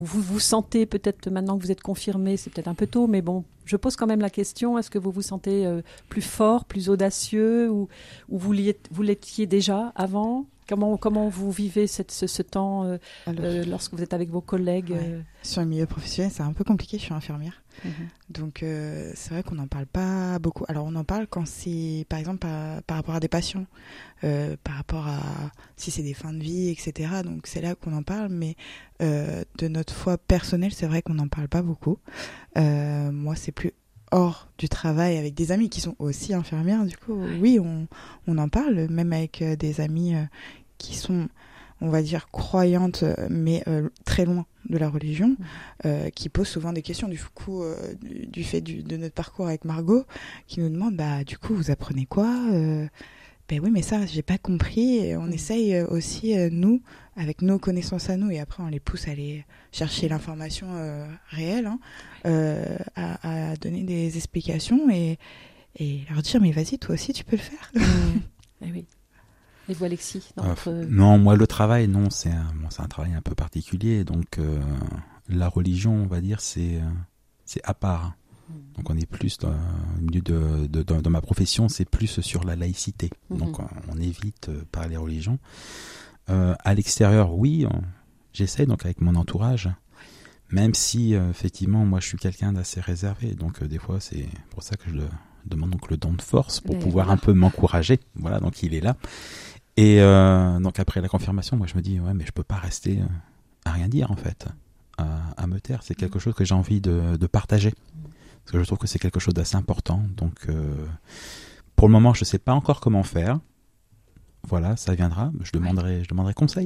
Vous vous sentez peut-être maintenant que vous êtes confirmé, c'est peut-être un peu tôt, mais bon, je pose quand même la question, est-ce que vous vous sentez plus fort, plus audacieux ou vous l'étiez déjà avant? Comment vous vivez ce temps Alors, lorsque vous êtes avec vos collègues ouais. Sur le milieu professionnel, c'est un peu compliqué, je suis infirmière. Mhm. Donc, c'est vrai qu'on n'en parle pas beaucoup. Alors, on en parle quand c'est, par exemple, par rapport à des patients, par rapport à si c'est des fins de vie, etc. Donc, c'est là qu'on en parle. Mais de notre foi personnelle, c'est vrai qu'on n'en parle pas beaucoup. Moi, c'est plus hors du travail avec des amis qui sont aussi infirmières. Du coup, oui, on en parle, même avec des amis qui sont, on va dire, croyantes, mais très loin de la religion, qui posent souvent des questions. Du coup, du fait de notre parcours avec Margot, qui nous demande, bah, du coup, vous apprenez quoi Ben oui, mais ça, j'ai pas compris. Et on essaye aussi, nous, avec nos connaissances à nous, et après, on les pousse à aller chercher l'information réelle, hein, à donner des explications et leur dire, mais vas-y, toi aussi, tu peux le faire. Eh oui. Et vous, Alexis, Non, moi, le travail, non, c'est un travail un peu particulier. Donc, la religion, on va dire, c'est à part. Donc, on est plus dans le milieu dans ma profession, c'est plus sur la laïcité. Donc, on évite parler religion. À l'extérieur, oui, j'essaie, donc, avec mon entourage. Même si, effectivement, moi, je suis quelqu'un d'assez réservé. Donc, des fois, c'est pour ça que je demande donc le don de force pour pouvoir un peu m'encourager. Voilà, donc il est là. Et donc après la confirmation, moi je me dis ouais mais je peux pas rester à rien dire en fait, à me taire. C'est quelque chose que j'ai envie de partager parce que je trouve que c'est quelque chose d'assez important. Donc pour le moment je sais pas encore comment faire. Voilà, ça viendra. Je demanderai conseil.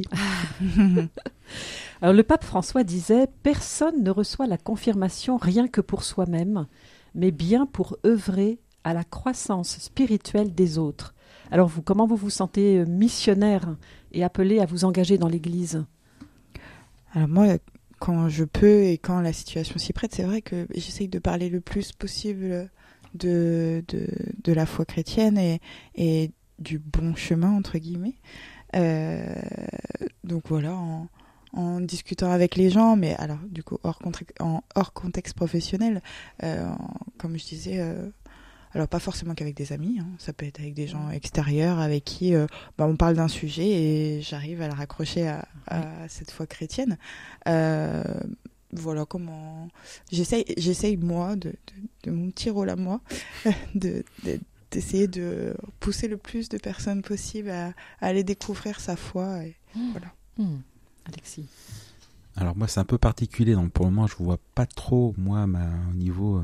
Alors le pape François disait « Personne ne reçoit la confirmation rien que pour soi-même, mais bien pour œuvrer à la croissance spirituelle des autres. » Alors vous, comment vous vous sentez missionnaire et appelé à vous engager dans l'Église ? Alors moi, quand je peux et quand la situation s'y prête, c'est vrai que j'essaye de parler le plus possible de la foi chrétienne et du bon chemin, entre guillemets. Donc voilà, en discutant avec les gens, mais alors du coup hors contexte professionnel, comme je disais... Alors, pas forcément qu'avec des amis, hein. Ça peut être avec des gens extérieurs avec qui on parle d'un sujet et j'arrive à le raccrocher à cette foi chrétienne. Voilà comment... J'essaye moi, de mon petit rôle à moi, d'essayer de pousser le plus de personnes possible à aller découvrir sa foi. Et voilà. Alexis. Alors, moi, c'est un peu particulier. Donc, pour le moment, je ne vois pas trop, moi, au niveau...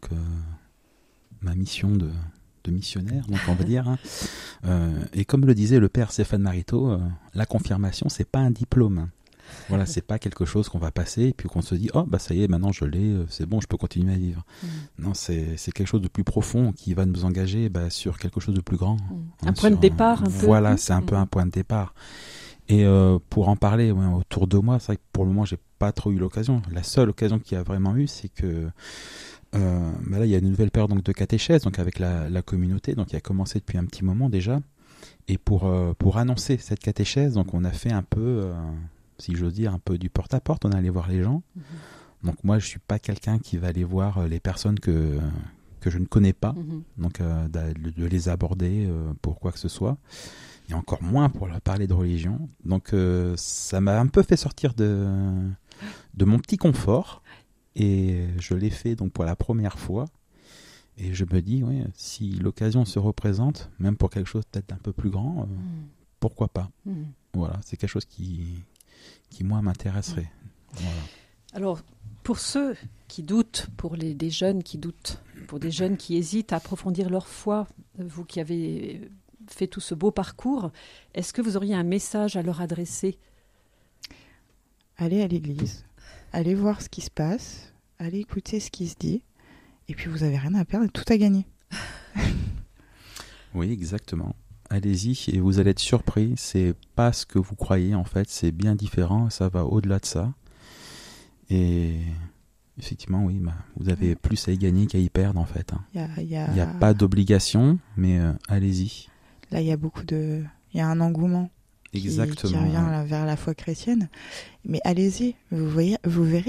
ma mission de missionnaire, donc on va dire. Hein. Et comme le disait le père Stéphane Marito, la confirmation, c'est pas un diplôme. Voilà, c'est pas quelque chose qu'on va passer et puis qu'on se dit, oh, bah ça y est, maintenant je l'ai, c'est bon, je peux continuer à vivre. Non, c'est quelque chose de plus profond qui va nous engager sur quelque chose de plus grand. Un point de départ, un peu. Voilà, c'est un peu un point de départ. Et pour en parler autour de moi, c'est vrai que pour le moment, j'ai pas trop eu l'occasion. La seule occasion qu'il y a vraiment eu, c'est que là, il y a une nouvelle période donc, de catéchèse donc avec la communauté, donc qui a commencé depuis un petit moment déjà. Et pour annoncer cette catéchèse, donc on a fait un peu, si j'ose dire, un peu du porte-à-porte. On est allé voir les gens. Donc moi, je suis pas quelqu'un qui va aller voir les personnes que je ne connais pas, donc de les aborder pour quoi que ce soit. Et encore moins pour leur parler de religion. Donc ça m'a un peu fait sortir de mon petit confort. Et je l'ai fait donc pour la première fois. Et je me dis, ouais, si l'occasion se représente, même pour quelque chose peut-être d'un peu plus grand, pourquoi pas. Voilà, c'est quelque chose qui moi, m'intéresserait. Voilà. Alors, pour ceux qui doutent, pour des jeunes qui doutent, pour des jeunes qui hésitent à approfondir leur foi, vous qui avez fait tout ce beau parcours, est-ce que vous auriez un message à leur adresser ? Allez à l'église, allez voir ce qui se passe, allez écouter ce qui se dit, et puis vous n'avez rien à perdre, tout à gagner. Oui, exactement. Allez-y et vous allez être surpris. C'est pas ce que vous croyez en fait, c'est bien différent, ça va au-delà de ça. Et effectivement, oui, vous avez plus à y gagner qu'à y perdre en fait. Il n'y a pas d'obligation, mais allez-y. Là, il y a il y a un engouement qui Exactement. revient vers la foi chrétienne. Mais allez-y, vous verrez,